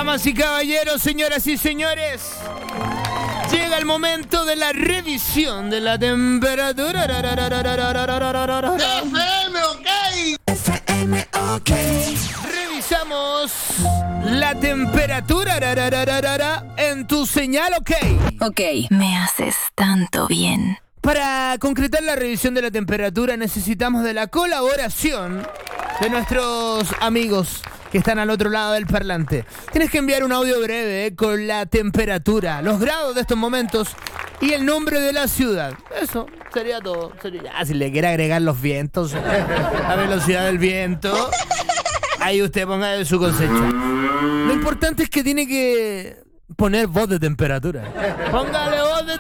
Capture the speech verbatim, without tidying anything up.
Damas y caballeros, señoras y señores, llega el momento de la revisión de la temperatura. F M, ok. F M, ok. Revisamos la temperatura en tu señal, ok. Ok, me haces tanto bien. Para concretar la revisión de la temperatura necesitamos de la colaboración de nuestros amigos que están al otro lado del parlante. Tienes que enviar un audio breve eh, con la temperatura, los grados de estos momentos y el nombre de la ciudad. Eso sería todo. Sería... Ah, si le quiere agregar los vientos, la velocidad del viento, ahí usted ponga de su cosecha. Lo importante es que tiene que poner voz de temperatura. Póngale voz de